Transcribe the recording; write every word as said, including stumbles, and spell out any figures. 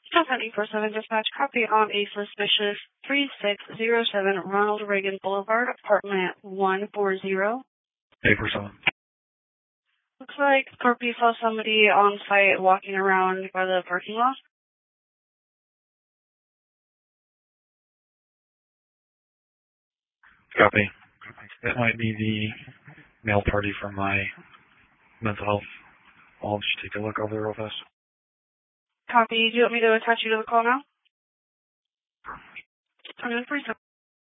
twenty four seven dispatch, copy on a suspicious three six zero seven Ronald Reagan Boulevard, apartment one forty. eight four seven. Looks like Scorpio saw somebody on site walking around by the parking lot. Copy. That might be the male party from my mental health. I'll just take a look over there real fast. Copy. Do you want me to attach you to the call now? I'm in for